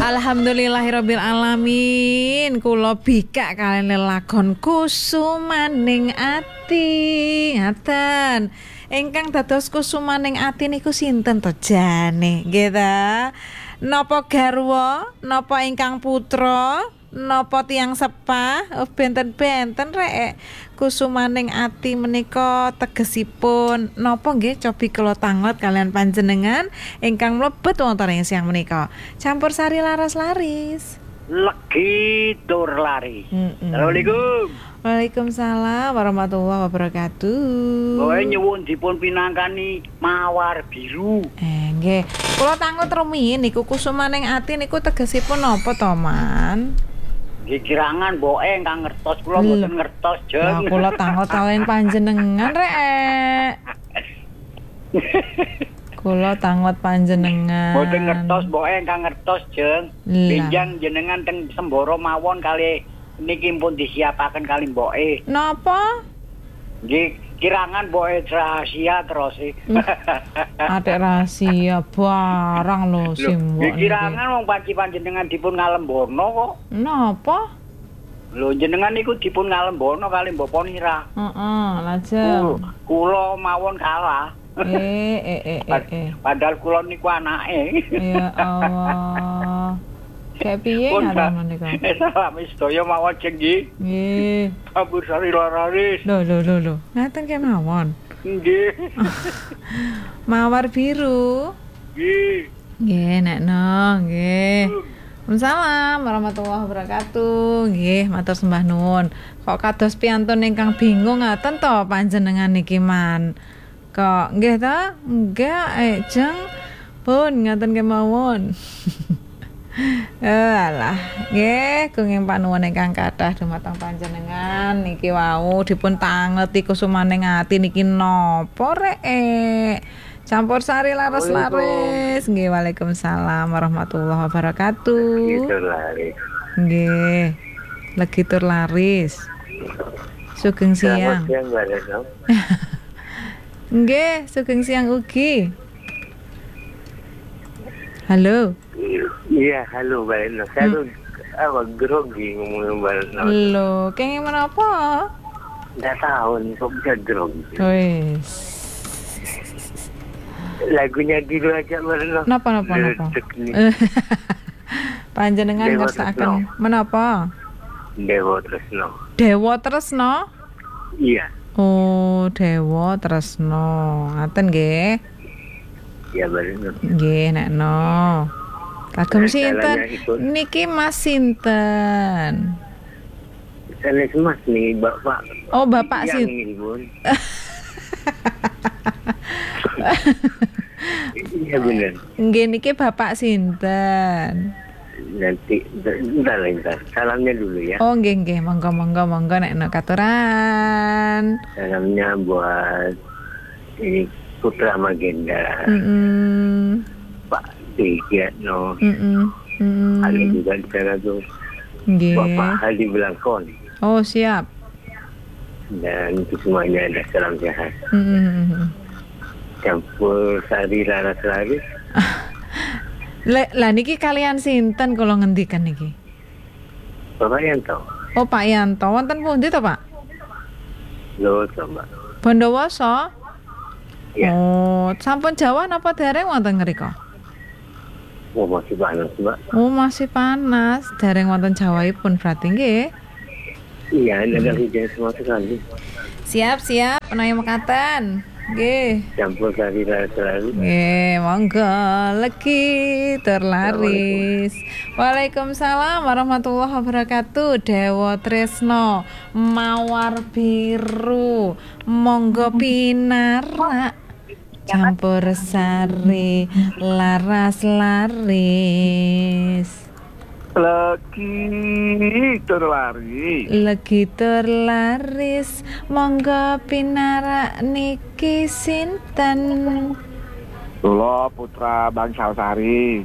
Alhamdulillahirabbil alamin. Kula bikak kalian lelagon kusumaning ati. Ngaten. Ingkang dados kusumaning ati niku sinten to jane? Nggih ta? Napa garwa, napa ingkang putra, napa tiyang sepah, benten-benten rek kusumaning ati menika tegesipun napa nggih cobi kula tangot kalian panjenengan ingkang mlebet wonten ing siang menika. Campur sari laras laris. Legi tur lari. Assalamualaikum. Waalaikumsalam warahmatullahi wabarakatuh. Kowe nyuwun dipun pinangkani mawar biru. Nggih. Kula tangut rumiyin niku kusumaning ati niku tegesipun napa to, Man? Nggih kirangan mboke ingkang ngertos kula mboten ngertos, Jeng. Lah kula tangut kalian panjenengan rek. Kula tangut panjenengan. Mboten ngertos mboke ingkang ngertos, Jeng. Benjang jenengan teng Semboro mawon kali niki pun disiapaken kali mboke. Napa? Nggih kirangan mboke rahasia terus. Adek rahasia barang lho simbok. Nggih kirangan wong panjenengan dipun ngalembono kok. Napa? Lho jenengan niku dipun ngalembono kali Mbok Ponira. Heeh, lajeng. Kula mawon kalah. Padahal kula niku anake. Ya Allah. Kayak piye ngaten niku? Salam sedaya mawon Jeng nggih. Nggih. Campur sari laris. Lho. Ngaten ke mawon. Nggih. Mawar biru. Nggih. Nggih, nekno, nggih. Waalaikumsalam warahmatullahi wabarakatuh. Nggih, matur sembah nuwun. Kok kados piantun ingkang bingung ngaten to panjenengan niki Man? Kok nggih ta? Enggak, Jeng. Pun ngaten kemawon. Alah, nggih, kenging panuwun ingkang kathah dumateng panjenengan niki wau dipun tangleti kusumaning ati niki napa rek? Campur sari laris-laris. Nggih, waalaikumsalam warahmatullahi wabarakatuh. Nggih. Legi tur laris. Sugeng siang. Nggih, sugeng siang ugi. Halo. Iya, halo Mbak Eno. Saya tuh grogi ngomongin Mbak Eno. Lho, kenging menapa? Nggak tahu nih, kok bisa grogi. Wis. Lagunya dulu aja Mbak Eno. Napa. Panjenengan ngersaken menapa? Dewa Tresno. Dewa Tresno? Iya. Oh, Dewa Tresno. Ngaten nggih. Iya Mbak Eno. Nggih, nekno. Kagem sinten? Niki Mas sinten? Sanes Mas nih, Bapak. Oh, Bapak sinten? Iya benar. Nggih niki Bapak sinten? Nanti bentar. Salamnya dulu ya. Oh, nggih. Monggo nekno katuran. Salamnya buat ini Putra Magenda. Pak Tigiatno. Ada juga di sana tuh Bapak Hadi Belangkon. Oh siap. Dan itu semuanya ada salam sehat. Campur sari laris. Lah niki kalian sinten kula ngendikan niki? Bapak Yanto. Oh Pak Yanto, wonten pundi to Pak? Lho Mbak. Bondowoso? Ya. Oh, sampun Jawa napa dereng wonten ngrika? Oh masih panas Mbak. Oh masih panas, dereng wonten Jawaipun berarti nggih. Iya, ada hujan semua sekali. Siap, penawi mekaten. Nggih. Campur sari laris. Nggih, monggo legi terlaris. Waalaikumsalam warahmatullahi wabarakatuh. Dewa Tresno, mawar biru, monggo pinarak. Campur sari laris. Legi tur laris, monggo pinarak niki sinten? Kula putra Bangsal Sari.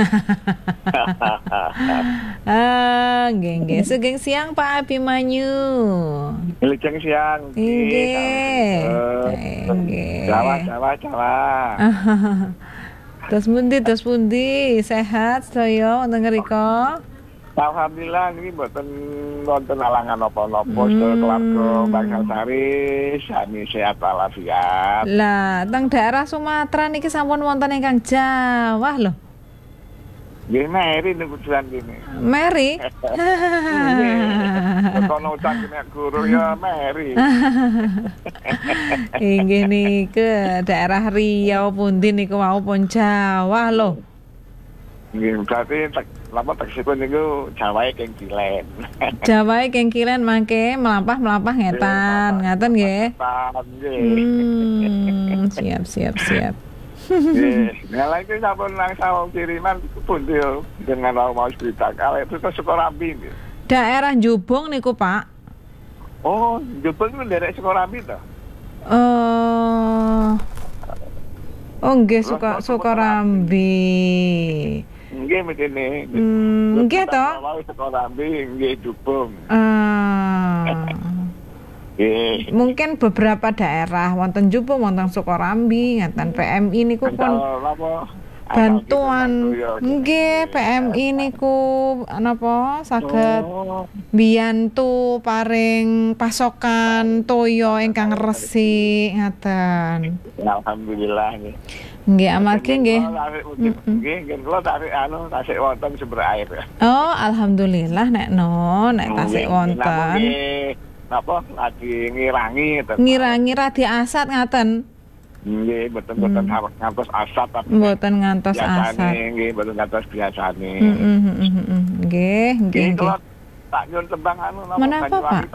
Nggih. Sugeng siang Pak Abimanyu. Sugeng siang. Nggih. Jawa. Terus pundi, sehat sedaya wonten ngrika? Alhamdulillah ini mboten wonten alangan apa-apa sedaya keluarga Bangsal Sari sami sehat walafiat. Lah, teng daerah Sumatera niki sampun wonten ingkang jawah lho. Nggih Mary niku tujuan kene. Mary. Kono ucap nek guru ya Mary. Inggih niku daerah Riau pundi niku wau pun jawah lho. Nggih berarti lama teksipun niku Jawae keng Kilen. Jawae kengkilen mangke melampah ngetan, ngaten nggih. Siap. Nah lagi sampun langsung kiriman pun dia dengan mau cerita kalau itu ke Sukorambi. Daerah Jubung niku Pak. Oh, Jubung itu daerah Sukorambi toh? Oh nggih Sukorambi. Nggih begini. Nggih toh? Mau Sukorambi nggih Jubung. Mungkin beberapa daerah wonten Jubung, wonten Sukorambi, ngaten PMI niku pun bantuan nggih PMI niku napa saged mbiyantu paring pasokan toya ingkang resik ngaten. Alhamdulillah nggih. Nggih amargi nggih. Nggih kula tarik tasik wonten sumber air. Oh, alhamdulillah nek tasik wonten. Apa lagi ngirangi radi asat ngaten. Nggih mboten ngantos asat tapi mboten ngantos asat. Nggih mboten ngantos biasane. Nggih. Tak nyuwun tembang Menapa, Pak?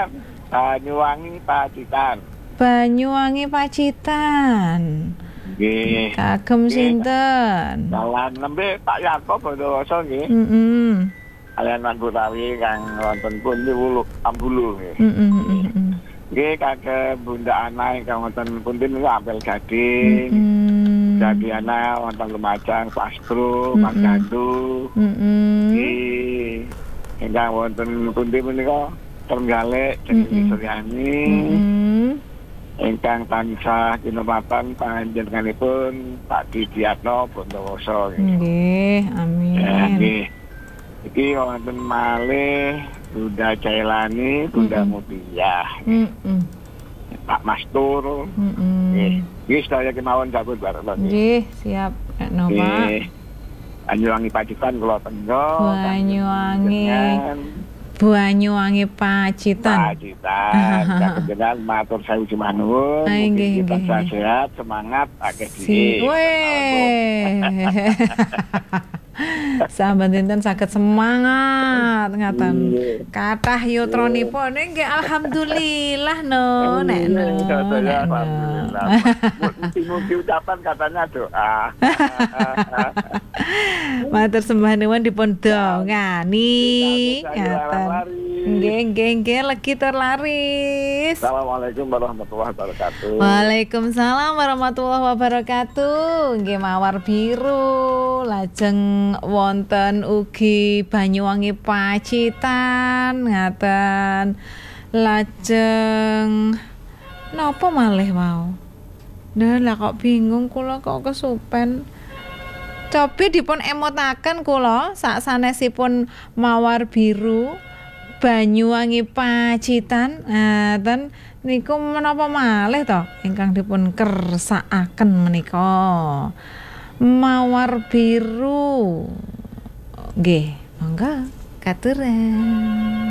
Banyuwangi Pacitan. Nggih. Kagem sinten? Dalan nembe Pak Yakob Bondowoso nggih. Kalian Manburawi kang wonten pundi Wuluk Ambulu nggih. Nggih kagem Bunda Ana ingkang wonten pundi niku Ampel Gading. Jadi ana wonten Lumajang, Pastro, Mas Gandu. Nggih. Ingkang wonten pundi menika Trenggalek jeneng Suryani. Ingkang tansah kinepatan panjenenganipun Pak Didiatno Bondowoso nggih. Nggih, amin. Nggih. Iki wonten malih Bunda Jailani, Bunda Mutia, Pak Mastur, nggih sedaya kemawon sabut bareng. Nggih, siap Nek Nova. Banyuwangi Pacitan kula tenggo. Banyuwangi Pacitan. Dengan matur saya ucap nuwun. Nggih. Kita sehat, semangat, akeh dhewe. Sahabat dinten saged semangat ngaten. Kathah yutranipun nggih alhamdulillah nek. Alhamdulillah. Mugi ucapan katanya doa. Matur sembah nuwun dipun dongani ngaten. Nggih legi terlaris. Assalamualaikum warahmatullahi wabarakatuh. Waalaikumsalam warahmatullahi wabarakatuh. Nggih mawar biru lajeng wonten ugi Banyuwangi Pacitan ngaten. Lajeng napa malih wau? Lah kok bingung kula kok kesupen. Cobi dipun emotaken kula sak sanesipun mawar biru Banyuwangi Pacitan ngaten niku menapa malih to ingkang dipun kersakaken menika mawar biru nggih monggo katuran.